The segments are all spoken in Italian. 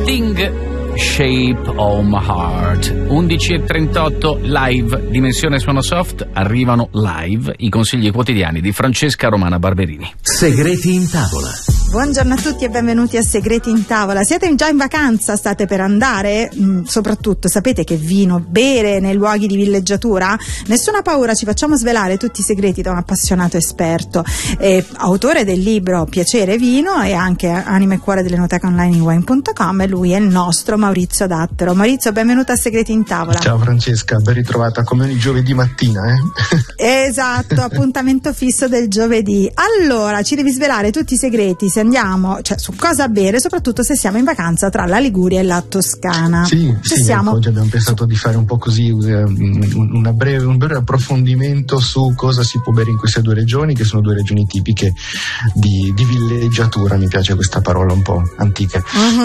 Sting, Shape of My Heart. 11:38 live, Dimensione Suono Soft, arrivano live i consigli quotidiani di Francesca Romana Barberini. Segreti in tavola. Buongiorno a tutti e benvenuti a Segreti in tavola. Siete già in vacanza? State per andare? Soprattutto sapete che vino bere nei luoghi di villeggiatura? Nessuna paura, ci facciamo svelare tutti i segreti da un appassionato esperto, autore del libro Piacere Vino e anche anima e cuore dell'enoteca online in wine.com, e lui è il nostro Maurizio Dattero. Maurizio, benvenuto a Segreti in tavola. Ciao Francesca, ben ritrovata come ogni giovedì mattina. Esatto, appuntamento fisso del giovedì. Allora, ci devi svelare tutti i segreti, se andiamo, cioè su cosa bere, soprattutto se siamo in vacanza tra la Liguria e la Toscana. Sì, ecco, oggi abbiamo pensato di fare un po' così un breve approfondimento su cosa si può bere in queste due regioni, che sono due regioni tipiche di villeggiatura. Mi piace questa parola un po' antica.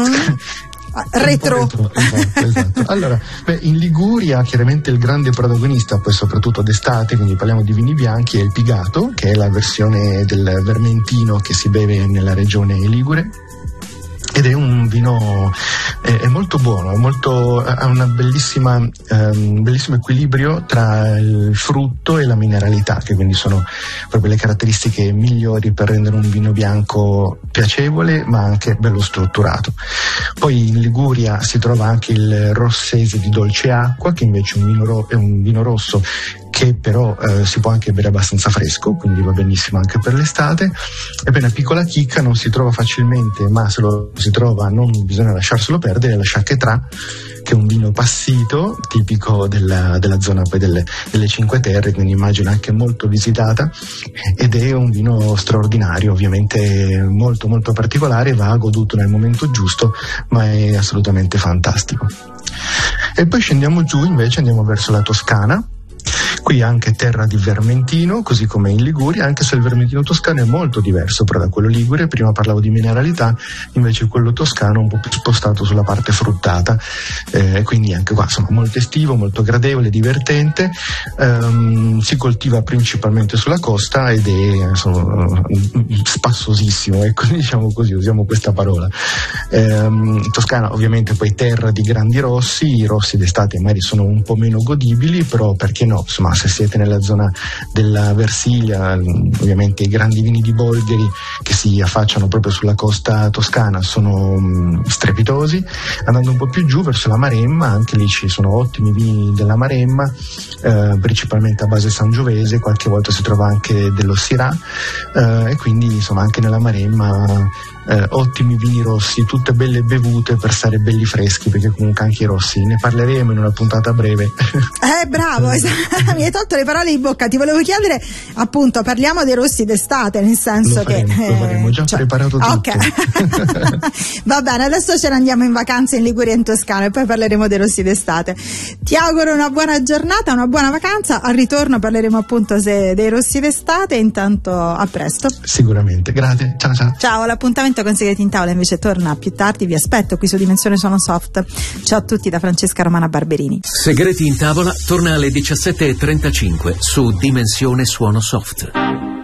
Retro. Esatto. Allora, in Liguria chiaramente il grande protagonista, poi soprattutto d'estate, quindi parliamo di vini bianchi, è il Pigato, che è la versione del vermentino che si beve nella regione ligure. Ed è un vino è molto buono, ha una un bellissimo equilibrio tra il frutto e la mineralità, che quindi sono proprio le caratteristiche migliori per rendere un vino bianco piacevole ma anche bello strutturato. Poi in Liguria si trova anche il Rossese di Dolce Acqua, che invece è un vino rosso che però si può anche bere abbastanza fresco, quindi va benissimo anche per l'estate. Ebbene, piccola chicca, non si trova facilmente, ma se lo si trova non bisogna lasciarselo perdere, la Chaquetrà, che è un vino passito tipico della zona poi delle Cinque Terre, quindi immagino anche molto visitata, ed è un vino straordinario, ovviamente molto molto particolare, va goduto nel momento giusto, ma è assolutamente fantastico. E poi scendiamo giù, invece andiamo verso la Toscana. Qui anche terra di vermentino, così come in Liguria, anche se il vermentino toscano è molto diverso però da quello ligure. Prima parlavo di mineralità, invece quello toscano è un po' più spostato sulla parte fruttata, quindi anche qua insomma molto estivo, molto gradevole, divertente. Si coltiva principalmente sulla costa ed è spassosissimo, ecco, diciamo così, usiamo questa parola. Toscana ovviamente poi terra di grandi rossi, i rossi d'estate magari sono un po' meno godibili, però perché no, insomma, se siete nella zona della Versilia, ovviamente i grandi vini di Bolgheri che si affacciano proprio sulla costa toscana sono strepitosi. Andando un po' più giù verso la Maremma, anche lì ci sono ottimi vini della Maremma, principalmente a base sangiovese, qualche volta si trova anche dello Syrah, e quindi insomma anche nella Maremma ottimi vini rossi, tutte belle bevute per stare belli freschi, perché comunque anche i rossi ne parleremo in una puntata breve. Bravo, mi hai tolto le parole di bocca. Ti volevo chiedere, appunto, parliamo dei rossi d'estate, nel senso lo faremo, già preparato tutto. Okay. Va bene, adesso ce ne andiamo in vacanza in Liguria e in Toscana e poi parleremo dei rossi d'estate. Ti auguro una buona giornata, una buona vacanza. Al ritorno parleremo appunto dei rossi d'estate. Intanto a presto. Sicuramente, grazie, ciao. Ciao, l'appuntamento con Segreti in tavola invece torna più tardi, vi aspetto qui su Dimensione Suono Soft. Ciao a tutti da Francesca Romana Barberini. Segreti in tavola torna alle 17:35 su Dimensione Suono Soft.